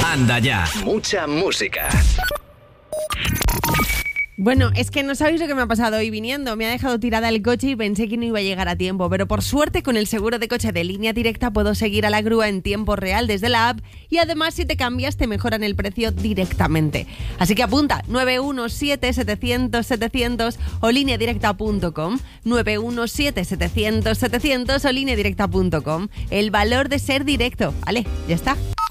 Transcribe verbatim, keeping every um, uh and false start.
Anda ya. Mucha música. Bueno, es que no sabéis lo que me ha pasado hoy viniendo. Me ha dejado tirada el coche y pensé que no iba a llegar a tiempo. Pero por suerte, con el seguro de coche de Línea Directa puedo seguir a la grúa en tiempo real desde la app. Y además, si te cambias, te mejoran el precio directamente. Así que apunta, nueve uno siete, setecientos, setecientos o línea directa punto com. nueve uno siete, setecientos, setecientos o línea directa punto com. El valor de ser directo. Vale, ya está.